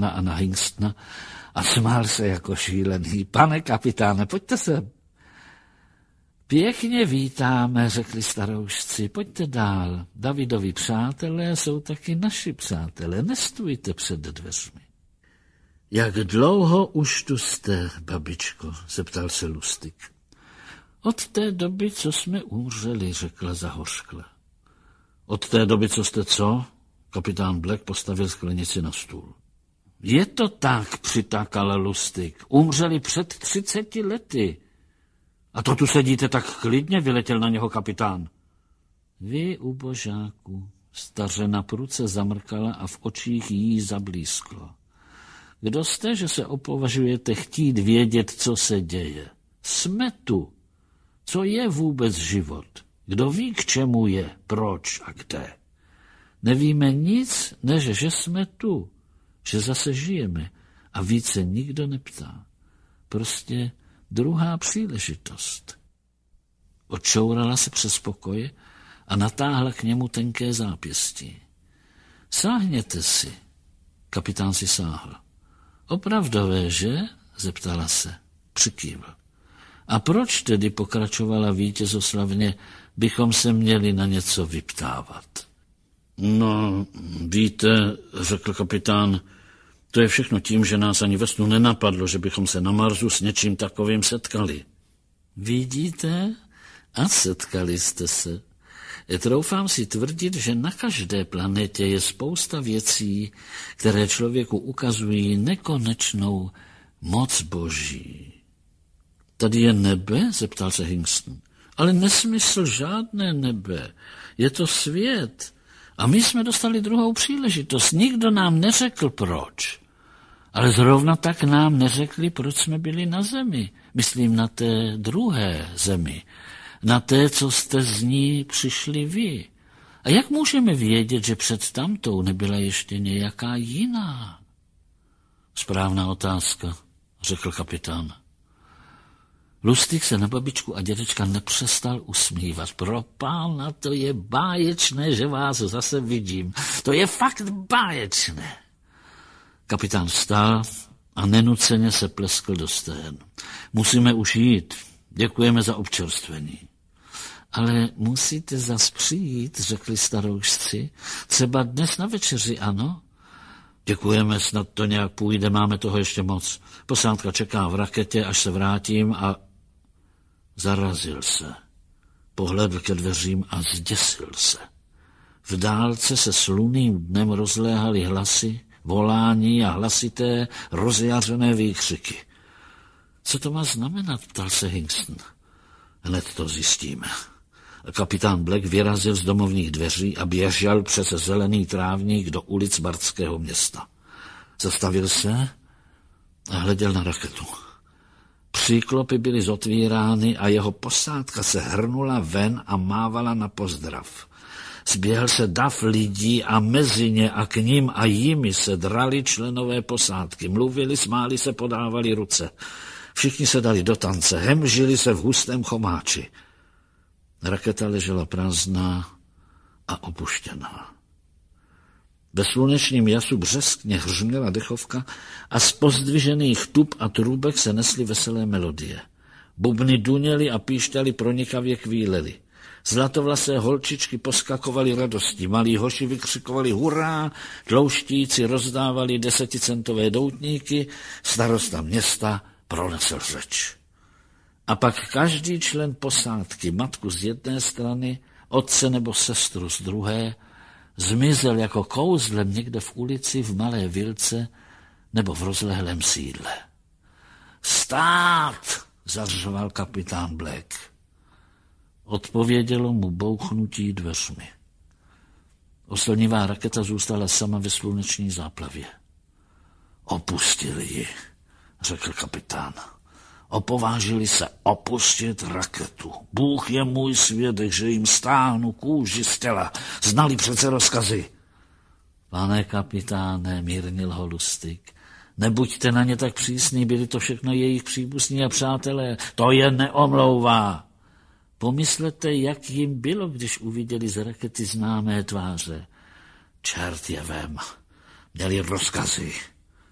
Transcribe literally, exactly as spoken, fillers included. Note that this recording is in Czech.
kapitána a na Hingstona a smál se jako šílený. Pane kapitáne, pojďte se. Pěkně vítáme, řekli staroušci, pojďte dál. Davidovi přátelé jsou taky naši přátelé, nestůjte před dveřmi. Jak dlouho už tu jste, babičko, zeptal se Lustig. Od té doby, co jsme umřeli, řekla zahořkle. Od té doby, co jste co? Kapitán Black postavil sklenici na stůl. Je to tak, přitákal Lustig. Umřeli před třiceti lety. A to tu sedíte tak klidně, vyletěl na něho kapitán. Vy, ubožáku, stařena pruce zamrkala a v očích jí zablísklo. Kdo jste, že se opovažujete chtít vědět, co se děje? Jsme tu. Co je vůbec život? Kdo ví, k čemu je, proč a kde? Nevíme nic, než že jsme tu, že zase žijeme a více nikdo neptá. Prostě druhá příležitost. Odčourala se přes pokoje a natáhla k němu tenké zápěstí. Sáhněte si. Kapitán si sáhl. Opravdové, že? Zeptala se. Přikývl. A proč tedy, pokračovala vítězoslavně, bychom se měli na něco vyptávat? No, víte, řekl kapitán, to je všechno tím, že nás ani ve snu nenapadlo, že bychom se na Marsu s něčím takovým setkali. Vidíte? A setkali jste se. Troufám si tvrdit, že na každé planetě je spousta věcí, které člověku ukazují nekonečnou moc boží. Tady je nebe? Zeptal se Hingston. Ale nesmysl žádné nebe. Je to svět. A my jsme dostali druhou příležitost. Nikdo nám neřekl proč. Ale zrovna tak nám neřekli, proč jsme byli na zemi. Myslím na té druhé zemi. Na té, co jste z ní přišli vy. A jak můžeme vědět, že před tamtou nebyla ještě nějaká jiná? Správná otázka, řekl kapitán. Lustig se na babičku a dědečka nepřestal usmívat. Propána, to je báječné, že vás zase vidím. To je fakt báječné. Kapitán vstal a nenuceně se pleskl do stehen. Musíme už jít. Děkujeme za občerstvení. Ale musíte zas přijít, řekli staroušci. Třeba dnes na večeři, ano? Děkujeme, snad to nějak půjde, máme toho ještě moc. Posádka čeká v raketě, až se vrátím a... Zarazil se. Pohledl ke dveřím a zděsil se. V dálce se sluným dnem rozléhaly hlasy, volání a hlasité, rozjařené výkřiky. Co to má znamenat, ptal se Hingston. Hned to zjistíme. Kapitán Black vyrazil z domovních dveří a běžel přes zelený trávník do ulic Bardského města. Zastavil se a hleděl na raketu. Příklopy byly zotvírány a jeho posádka se hrnula ven a mávala na pozdrav. Zběhl se dav lidí a mezi ně a k ním a jimi se drali členové posádky. Mluvili, smáli se, podávali ruce. Všichni se dali do tance, hemžili se v hustém chomáči. Raketa ležela prázdná a opuštěná. Ve slunečním jasu břeskně hřměla dechovka a z pozdvižených tub a trůbek se nesly veselé melodie. Bubny duněly a píšťaly pronikavě kvílely. Zlatovlasé holčičky poskakovaly radostí, malí hoši vykřikovali hurá, tlouštíci rozdávali deseticentové doutníky, starosta města pronesl řeč. A pak každý člen posádky, matku z jedné strany, otce nebo sestru z druhé, zmizel jako kouzlem někde v ulici, v malé vilce nebo v rozlehlém sídle. Stát! Zařval kapitán Black. Odpovědělo mu bouchnutí dveřmi. Oslnivá raketa zůstala sama ve sluneční záplavě. Opustili ji, řekl kapitán. Opovážili se opustit raketu. Bůh je můj svědek, že jim stáhnu kůži z těla. Znali přece rozkazy. Pane kapitáne, mírnil ho Lustig, nebuďte na ně tak přísný, byli to všechno jejich příbuzní a přátelé. To je neomlouvá. Pomyslete, jak jim bylo, když uviděli z rakety známé tváře. Čert je vem, měli rozkazy.